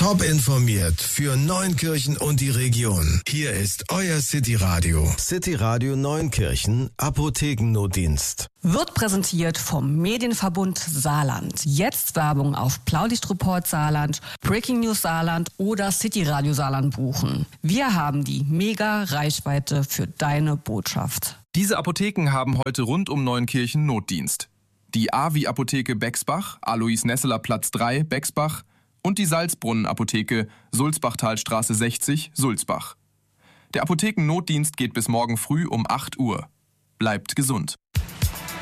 Top informiert für Neunkirchen und die Region. Hier ist euer City Radio. City Radio Neunkirchen, Apothekennotdienst. Wird präsentiert vom Medienverbund Saarland. Jetzt Werbung auf Blaulichtreport Saarland, Breaking News Saarland oder City Radio Saarland buchen. Wir haben die Mega-Reichweite für deine Botschaft. Diese Apotheken haben heute rund um Neunkirchen Notdienst. Die AVI-Apotheke Bexbach, Alois-Nesseler Platz 3, Bexbach und die Salzbrunnen-Apotheke Sulzbachtalstraße 60, Sulzbach. Der Apothekennotdienst geht bis morgen früh um 8 Uhr. Bleibt gesund.